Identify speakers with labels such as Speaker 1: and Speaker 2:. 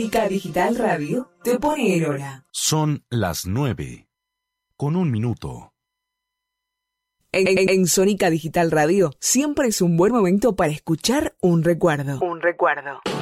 Speaker 1: Sónica Digital Radio te pone en hora.
Speaker 2: Son las 9:01.
Speaker 1: En Sónica Digital Radio siempre es un buen momento para escuchar un recuerdo.